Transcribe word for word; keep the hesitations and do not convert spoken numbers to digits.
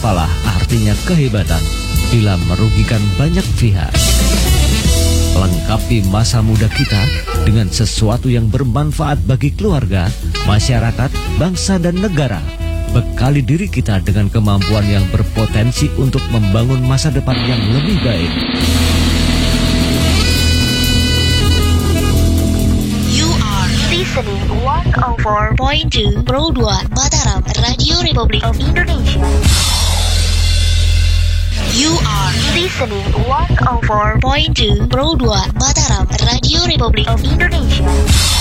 apalah artinya kehebatan bila merugikan banyak pihak. Lengkapi masa muda kita dengan sesuatu yang bermanfaat bagi keluarga, masyarakat, bangsa, dan negara. Bekali diri kita dengan kemampuan yang berpotensi untuk membangun masa depan yang lebih baik. You are listening one oh four point two Pro dua Mataram Radio Republik of Indonesia. You are listening one oh four point two Pro dua Mataram Radio Republik of Indonesia.